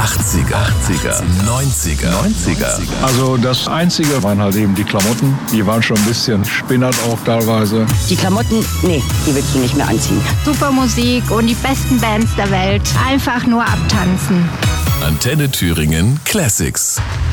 80er, 90er. Also das Einzige waren halt eben die Klamotten. Die waren schon ein bisschen spinnert auch teilweise. Die Klamotten, nee, die willst du nicht mehr anziehen. Super Musik und die besten Bands der Welt. Einfach nur abtanzen. Antenne Thüringen Classics.